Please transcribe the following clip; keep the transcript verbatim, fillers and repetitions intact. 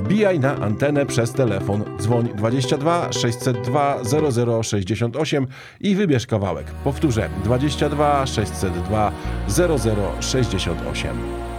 wbijaj na antenę przez telefon. Dzwoń dwadzieścia dwa sześćset dwa zero zero sześćdziesiąt osiem i wybierz kawałek. Powtórzę, dwadzieścia dwa sześćset dwa zero zero sześćdziesiąt osiem.